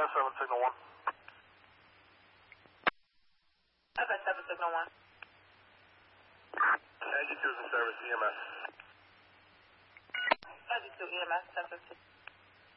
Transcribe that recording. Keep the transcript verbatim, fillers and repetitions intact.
five seven, signal one. five five seven, signal one. ninety-two is in service, E M S. ninety-two E M S, ten fifteen.